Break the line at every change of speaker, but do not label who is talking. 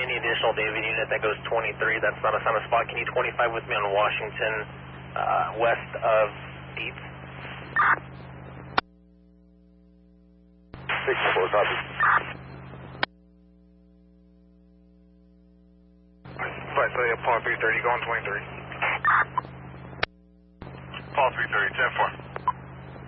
any additional David unit that goes 23, that's not a summit spot. Can you 25 with me on Washington, west of Dietz?
6-4, copy.
Flight study at Paul 330, going 23.
Paul 330, 10-4.